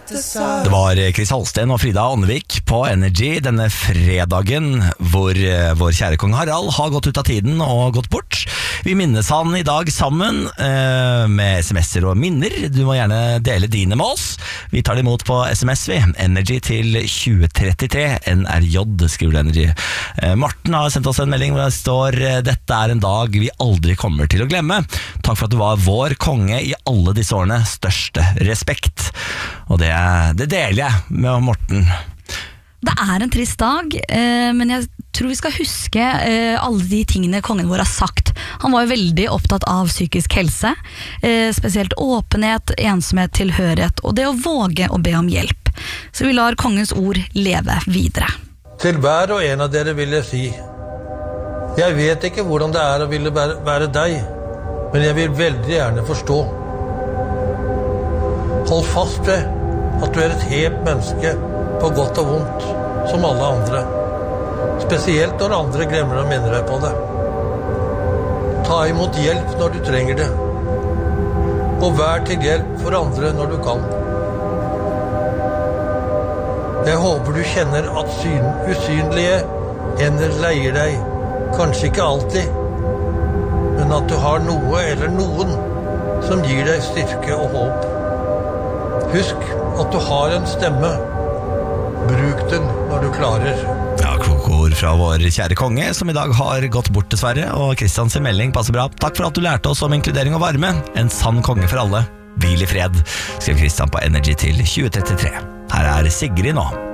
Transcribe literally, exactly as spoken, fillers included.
Det var Chris Holsten og Frida Åndevik på Energy denne fredagen, hvor vår kjære kong Harald har gått ut av tiden og gått bort. Vi minnes han i dag sammen eh, med sms'er og minner. Du må gjerne dele dine med oss. Vi tar det imot på sms vi. Energy til tjue trettitre. N R J skriver Energy. Eh, Morten har sendt oss en melding hvor det står: dette er en dag vi aldri kommer til å glemme. Takk for at du var vår konge i alle disse årene. Største respekt. Og det, det deler jeg med Morten. Det er en trist dag, eh, men jeg tror vi skal huske eh, alle de tingene kongen vår har sagt. Han var jo veldig opptatt av psykisk helse, eh, spesielt åpenhet, ensomhet, tilhørighet og det å våge å be om hjelp. Så vi lar kongens ord leve videre. Til hver og en av dere vil jeg si: jeg vet ikke hvordan det er å ville være, være deg, men jeg vil veldig gjerne forstå. Hold fast ved at du er et helt menneske på godt og vondt, som alle andre. Spesielt når andre glemmer å minne deg på det. Ta imot hjelp når du trenger det. Og vær til hjelp for andre når du kan. Jeg håper du kjenner at syn, usynlige hender leier deg. Kanskje ikke alltid, men at du har noe eller noen som gir deg styrke og håp. Husk at du har en stemme. Bruk den når du klarer. Ja, kloke ord fra vår kjære konge, som i dag har gått bort dessverre. Og Kristians melding passer bra. Takk for at du lærte oss om inkludering og varme. En sann konge for alle. Hvil i fred, skrev Kristian på Energy til tjue trettitre. Her er Sigrid nå.